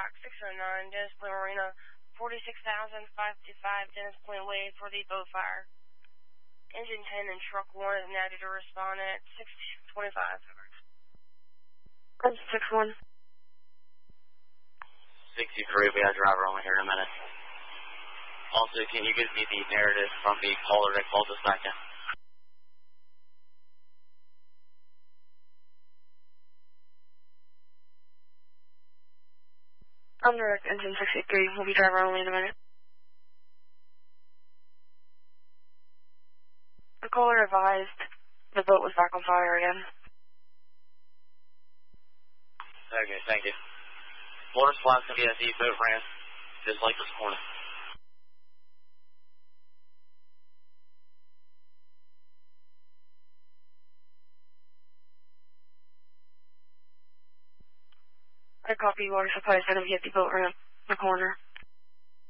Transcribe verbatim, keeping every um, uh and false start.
Fox six oh nine, Dennis Point Marina, forty-six thousand five fifty-five, Dennis Point Way for the boat fire. Engine ten and truck one is now due to respond at six twenty-five. Engine six one. sixty-three, we got a driver only here in a minute. Also, can you give me the narrative from the caller that called us back in? I'm direct engine sixty-three. We'll be driver only in a minute. The caller advised the boat was back on fire again. Okay, thank you. Water supply's going to be at the boat ramp, just like this morning. I copy. Water supply is going to be at the boat ramp, the corner.